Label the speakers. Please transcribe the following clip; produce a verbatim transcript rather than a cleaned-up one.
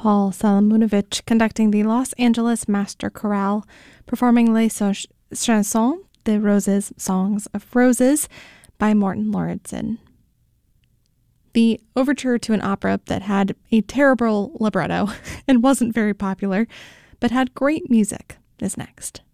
Speaker 1: Paul Salamunovich conducting the Los Angeles Master Chorale, performing Les Chansons de Roses, Songs of Roses, by Morten Lauridsen. The overture to an opera that had a terrible libretto and wasn't very popular, but had great music, is next.